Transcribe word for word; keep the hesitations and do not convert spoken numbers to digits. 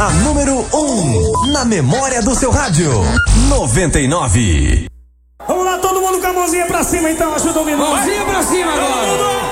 A número um na memória do seu rádio. noventa e nove. Vamos lá, todo mundo com a mãozinha pra cima então, ajuda o menino. Mãozinha pra cima agora.